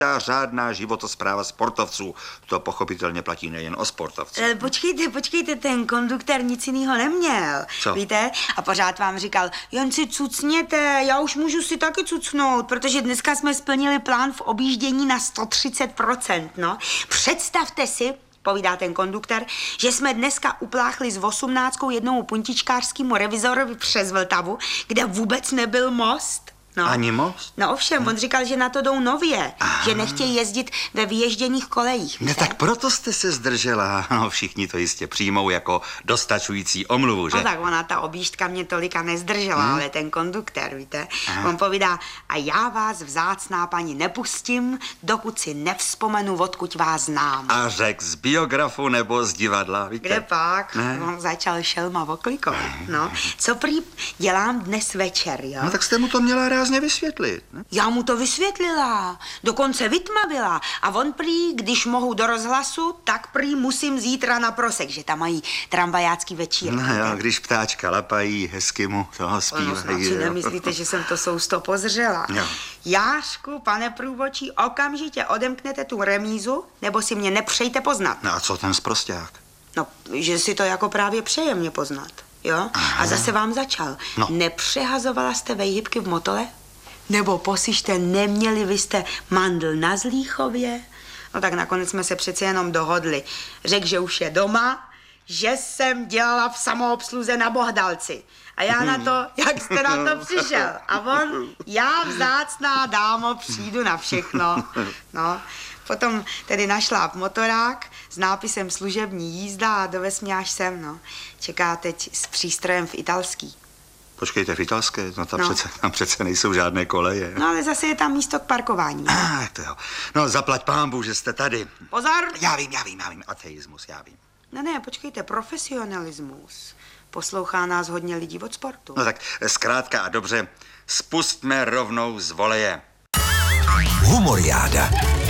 řádná životospráva sportovců. To pochopitelně platí nejen o sportovcích. Počkejte, ten konduktér nic jiného neměl. Co? Víte? A pořád vám říkal, jen si cucněte, já už můžu si taky cucnout, protože dneska jsme splnili plán v objíždění na 130%, no. Představte si, povídá ten konduktér, že jsme dneska upláchli s 18 jednomu puntičkářskému revizorovi přes Vltavu, kde vůbec nebyl most. No. Ani most? No ovšem, on říkal, že na to jdou nově, že nechtějí jezdit ve vyježděných kolejích. Ne, tak proto jste se zdržela. No, všichni to jistě přijmou jako dostačující omluvu, že? No tak ona, ta objížďka mě tolika nezdržela, ale ten konduktér, víte, on povídá, a já vás, vzácná paní, nepustím, dokud si nevzpomenu, odkud vás znám. A řek z biografu nebo z divadla, víte? Kde pak? Ne. On začal šelma oklikovat, no. Co prý dělám dnes večer, jo? No tak jste mu to měla rázně vysvětlit, ne? Já mu to vysvětlila, dokonce vytmavila a on prý, když mohu do rozhlasu, tak prý musím zítra na Prosek, že tam mají tramvajácký večír. No jo, když ptáčka lapají, hezky mu toho zpívají. Snad si nemyslíte, že jsem to sousto pozřela. Jo. Jášku, pane průvočí, okamžitě odemknete tu remízu, nebo si mě nepřejte poznat. No a co ten sprosťák? No, že si to jako právě přeje mě poznat, jo? A zase vám začal. No. Nepřehazovala jste vejhybky v motole? Nebo posište, neměli vy jste mandl na Zlíchově? No tak nakonec jsme se přeci jenom dohodli. Řekl, že už je doma, že jsem dělala v samoobsluze na Bohdalci. A já na to, jak jste na to přišel. A on, já vzácná dámo, přijdu na všechno. No, potom tedy našla motorák s nápisem služební jízda a dovez mě až sem, no. Čeká teď s přístrojem v italský. Počkejte, v italské? No tam přece nejsou žádné koleje. No ale zase je tam místo k parkování. To jo. No zaplať pánbůh, že jste tady. Pozor! Já vím. Ateismus, já vím. Ne, počkejte, profesionalismus. Poslouchá nás hodně lidí od sportu. No tak zkrátka a dobře, spustme rovnou z voleje. Humoriáda.